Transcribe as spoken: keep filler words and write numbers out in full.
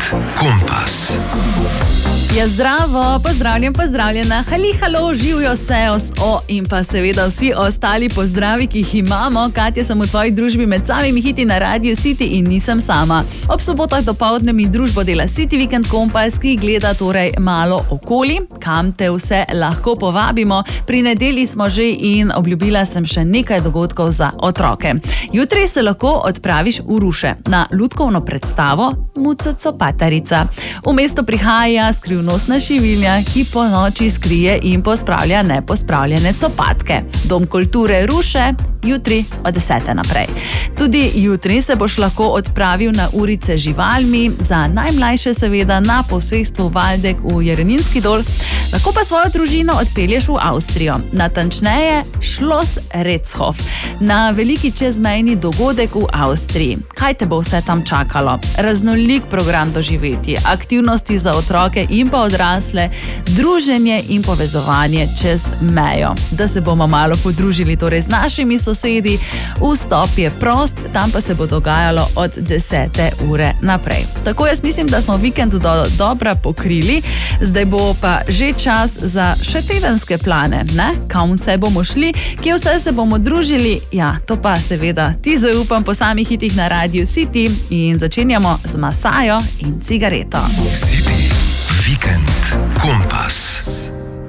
Kompas. Ja, zdravo, pozdravljen, pozdravljena, hali, halo, živijo se, os, o in pa seveda vsi ostali pozdravi, ki jih imamo. Katja sem v tvoji družbi med samimi hiti na Radio City in nisem sama. Ob sobotah dopoldne mi družbo dela City Weekend Kompas, ki gleda torej malo okoli, kam te vse lahko povabimo. Pri nedelji smo že in obljubila sem še nekaj dogodkov za otroke. Jutri se lahko odpraviš v Ruše na lutkovno predstavo Muca Copatarica. V mesto prihaja skrivnostna šivilja, ki po noči skrije in pospravlja nepospravljene copatke. Dom kulture Ruše, jutri od desete naprej. Tudi jutri se boš lahko odpravil na urice živalmi, za najmlajše seveda na posestvu Valdek v Jereninski dol, lahko pa svojo družino odpelješ v Avstrijo, natančneje Schloss Retzhof, na veliki čezmejni dogodek v Avstriji. Kaj te bo vse tam čakalo? Raznolik program doživeti, aktivnosti za otroke in pa odrasle, druženje in povezovanje čez mejo. Da se bomo malo podružili torej z našimi sosedi, vstop je prost, tam pa se bo dogajalo od desete ure naprej. Tako jaz mislim, da smo vikend do dobra pokrili, zdaj bo pa že čas za še tedenske plane, ne? Kam vse bomo šli, kje vse se bomo družili, ja, to pa seveda ti zaupam po samih hitih na Radio City in začenjamo z Masajo in cigareto. City Weekend Kompas.